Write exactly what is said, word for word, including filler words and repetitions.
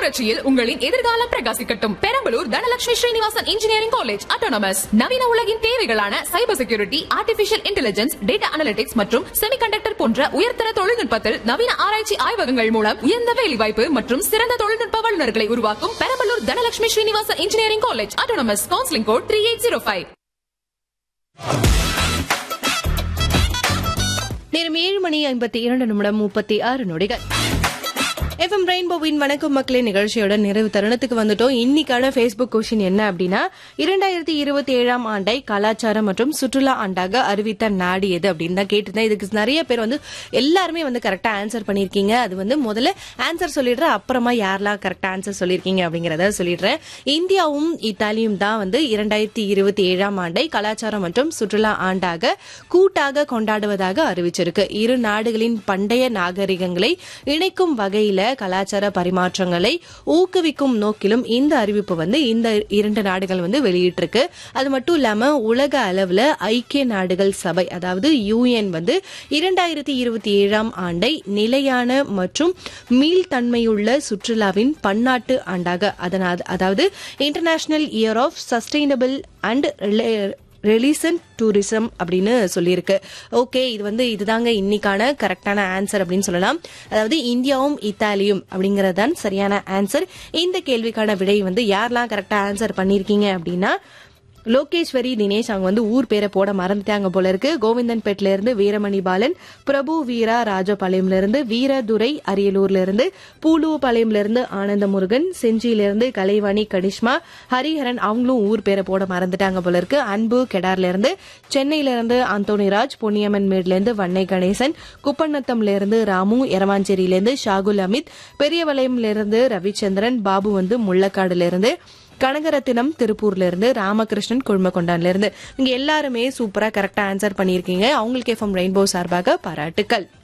புரட்சியில் உங்களின் எதிர்காலம் பிரகாசிக்கட்டும். Perambalur Dhanalakshmi Srinivasan engineering college autonomous. நவீன உலகின் தேவைகளான cyber security, artificial intelligence, data analytics மற்றும் செமிகண்டக்டர் போன்ற உயர்தர தொழில்நுட்பத்தில் நவீன ஆராய்ச்சி ஆய்வகங்கள் மூலம் உயர்ந்த வேலைவாய்ப்பு மற்றும் சிறந்த தொழில்நுட்ப வல்லுநர்களை உருவாக்கும் Perambalur Dhanalakshmi Srinivasan engineering college autonomous. Counselling code three eight zero five. நேரம் ஏழு மணி ஐம்பத்தி இரண்டு நிமிடம் முப்பத்தி ஆறு நொடிகள். எஃப்எம் ரெயின்போவின் வணக்கம் மக்களே நிகழ்ச்சியோட நிறைவு தருணத்துக்கு வந்துட்டோம். இன்னைக்கான பேஸ்புக் கொஸ்டின் என்ன அப்படின்னா, இரண்டாயிரத்தி இருபத்தி ஏழாம் ஆண்டை கலாச்சாரம் மற்றும் சுற்றுலா ஆண்டாக அறிவித்த நாடு எது அப்படின்னு தான் கேட்டிருந்தேன். இதுக்கு நிறைய பேர் வந்து எல்லாருமே வந்து கரெக்டா ஆன்சர் பண்ணிருக்கீங்க. அது வந்து முதல்ல ஆன்சர் சொல்லிடுறேன், அப்புறமா யாரெல்லாம் கரெக்டா ஆன்சர் சொல்லிருக்கீங்க அப்படிங்கறத சொல்லிடுறேன். இந்தியாவும் இத்தாலியும் தான் வந்து இரண்டாயிரத்தி இருபத்தி ஏழாம் ஆண்டை கலாச்சாரம் மற்றும் சுற்றுலா ஆண்டாக கூட்டாக கொண்டாடுவதாக அறிவிச்சிருக்கு. இரு நாடுகளின் பண்டைய நாகரிகங்களை இணைக்கும் வகையில கலாச்சார பரிமாற்றங்களை ஊக்குவிக்கும் நோக்கிலும் இந்த அறிவிப்பு வந்து இந்த இரண்டு நாடுகள் வந்து வெளியிட்டிருக்கு. அது மட்டும் இல்லாம உலக அளவுல ஐக்கிய நாடுகள் சபை அதாவது யூஎன் வந்து இரண்டாயிரத்தி இருபத்தி ஏழாம் ஆண்டை நிலையான மற்றும் மீள்தன்மையுள்ள சுற்றுலாவின் பன்னாட்டு ஆண்டாக அதாவது international year of sustainable and ரிலீசன் tourism அப்படின்னு சொல்லியிருக்கு. ஓகே, இது வந்து இதுதாங்க இன்னைக்கான கரெக்டான ஆன்சர் அப்படின்னு சொல்லலாம். அதாவது இந்தியாவும் இத்தாலியும் அப்படிங்கறதுதான் சரியான ஆன்சர். இந்த கேள்விக்கான விடை வந்து யாரெல்லாம் கரெக்டா ஆன்சர் பண்ணிருக்கீங்க அப்படின்னா, லோகேஸ்வரி தினேஷ் அவங்க வந்து ஊர் பேரை போட மறந்துட்டாங்க போல இருக்கு. கோவிந்தன்பேட்ல இருந்து வீரமணி பாலன், பிரபு வீரா ராஜபாளையம்ல இருந்து, வீரதுரை அரியலூர்ல இருந்து, பூலுவபாளையம்ல இருந்து ஆனந்த முருகன், செஞ்சியில இருந்து கலைவாணி கனிஷ்மா, ஹரிஹரன் அவங்களும் ஊர் பேரை போட மறந்துட்டாங்க போல இருக்கு. அன்பு கெடார்ல இருந்து, சென்னையில இருந்து அந்தோனிராஜ், பொன்னியம்மன் மேட்ல இருந்து வன்னை கணேசன், குப்பநத்தம்ல இருந்து ராமு, எரவாஞ்சேரியில இருந்து ஷாகுல் அமித், பெரியவளையம்ல இருந்து ரவிச்சந்திரன், பாபு வந்து முள்ளக்காடுல இருந்து, கனகரத்தினம் திருப்பூர்ல இருந்து, ராமகிருஷ்ணன் குழுமக்கொண்டான்ல இருந்து. நீங்க எல்லாருமே சூப்பரா கரெக்டா ஆன்சர் பண்ணிருக்கீங்க. அவங்களுக்கு எஃப்எம் ரெயின்போ சார்பாக பாராட்டுக்கள்.